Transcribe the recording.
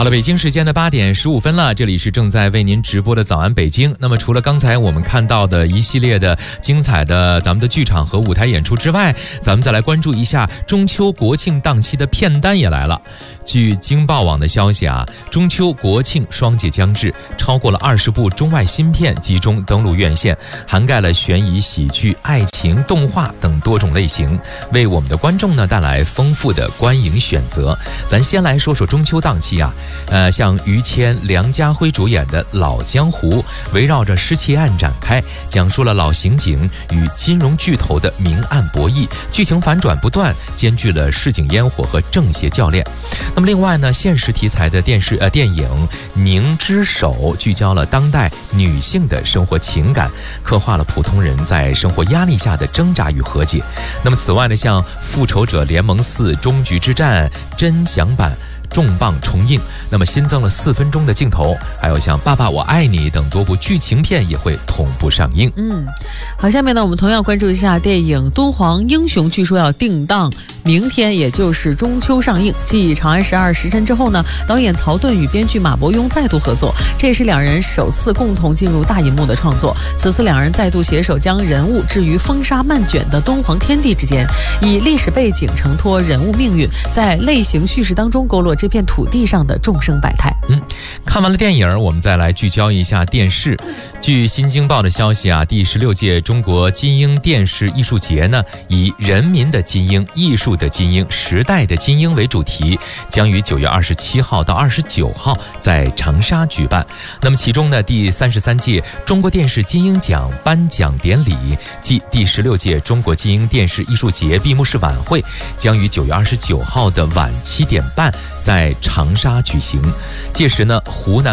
好了，北京时间的8点15分了，这里是正在为您直播的早安北京。那么除了刚才我们看到的一系列的精彩的咱们的剧场和舞台演出之外，咱们再来关注一下中秋国庆档期的片单也来了。据京报网的消息啊，中秋国庆双节将至，超过了20部中外新片集中登陆院线，涵盖了悬疑、喜剧、爱情、动画等多种类型，为我们的观众呢带来丰富的观影选择。咱先来说说中秋档期啊，像于谦、梁家辉主演的《老江湖》，围绕着失窃案展开，讲述了老刑警与金融巨头的明暗博弈，剧情反转不断，兼具了市井烟火和正邪较量。那么另外呢，现实题材的电影《凝之手》聚焦了当代女性的生活情感，刻画了普通人在生活压力下的挣扎与和解。那么此外呢，像《复仇者联盟4：终局之战》真响版重磅重映，那么新增了4分钟的镜头，还有像《爸爸我爱你》等多部剧情片也会同步上映。 好，下面呢，我们同样关注一下电影《敦煌英雄》，据说要定档明天，也就是中秋上映。继《长安十二时辰》之后呢，导演曹盾与编剧马伯庸再度合作，这也是两人首次共同进入大银幕的创作。此次两人再度携手将人物置于风沙漫卷的敦煌天地之间，以历史背景承托人物命运，在类型叙事当中勾勒这片土地上的众生百态。 看完了电影，我们再来聚焦一下电视。据新京报的消息啊，第16届中国金鹰电视艺术节呢，以人民的金鹰、艺术的金鹰、时代的金鹰为主题，将于9月27号到29号在长沙举办。那么其中呢，第33届中国电视金鹰奖颁奖典礼暨第16届中国金鹰电视艺术节闭幕式晚会将于9月29号的晚7点半在长沙举行。届时呢，湖南